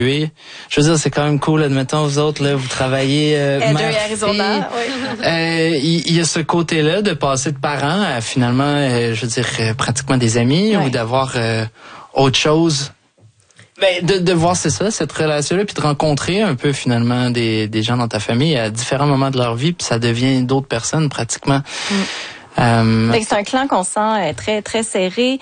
Oui. Je veux dire, c'est quand même cool. Admettons, vous autres, là, vous travaillez Arizona. Oui. Il y a ce côté-là de passer de parents à finalement, je veux dire, pratiquement des amis ou d'avoir autre chose. Ben, de voir, c'est ça, cette relation-là, puis de rencontrer un peu finalement des gens dans ta famille à différents moments de leur vie, puis ça devient d'autres personnes pratiquement. C'est un clan qu'on sent très très serré.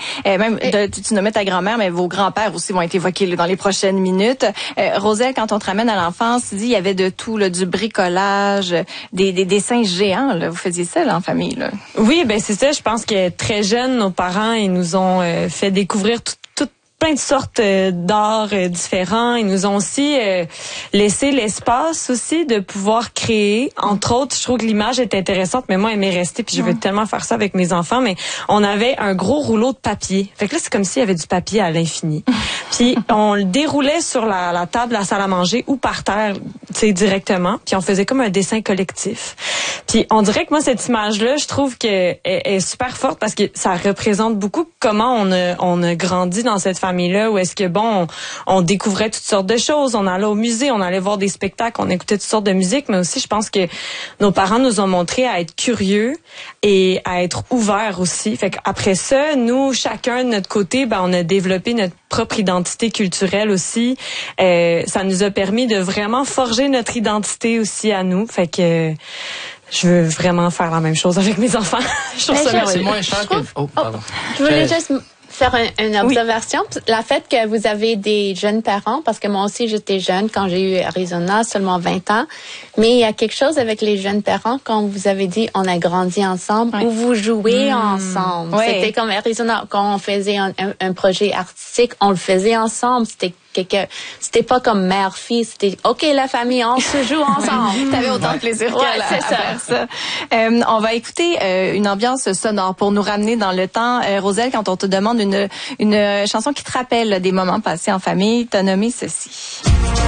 Tu nommais ta grand-mère, mais vos grands-pères aussi vont être évoqués là, dans les prochaines minutes. Roselle, quand on te ramène à l'enfance, tu dis il y avait de tout, là, du bricolage, des dessins géants. Là. Vous faisiez ça là, en famille. Là. Oui, ben c'est ça. Je pense que très jeunes, nos parents, ils nous ont fait découvrir plein de sortes d'arts différents. Ils nous ont aussi laissé l'espace aussi de pouvoir créer. Entre autres, je trouve que l'image est intéressante, mais moi, elle m'est restée, puis je veux tellement faire ça avec mes enfants, mais on avait un gros rouleau de papier. Fait que là, c'est comme s'il y avait du papier à l'infini. Puis on le déroulait sur la table à la salle à manger ou par terre, tu sais, directement, puis on faisait comme un dessin collectif. Puis on dirait que moi, cette image-là, je trouve que est super forte parce que ça représente beaucoup comment on a grandi dans cette famille-là, où est-ce que, on découvrait toutes sortes de choses, on allait au musée, on allait voir des spectacles, on écoutait toutes sortes de musique, mais aussi, je pense que nos parents nous ont montré à être curieux et à être ouverts aussi. Fait qu'après ça, nous, chacun de notre côté, on a développé notre propre identité culturelle aussi. Ça nous a permis de vraiment forger notre identité aussi à nous. Fait que je veux vraiment faire la même chose avec mes enfants. Je trouve ça c'est moins cher que... pardon. Je voulais juste faire une observation. Oui. La fait que vous avez des jeunes parents, parce que moi aussi j'étais jeune quand j'ai eu Arizona, seulement 20 ans, mais il y a quelque chose avec les jeunes parents quand vous avez dit on a grandi ensemble ou vous jouez ensemble. Oui. C'était comme Arizona, quand on faisait un projet artistique, on le faisait ensemble. C'était pas comme mère-fille, c'était OK la famille, on se joue ensemble. T'avais autant de plaisir qu'elle à faire ça. On va écouter une ambiance sonore pour nous ramener dans le temps. Roselle, quand on te demande une chanson qui te rappelle des moments passés en famille, t'as nommé ceci.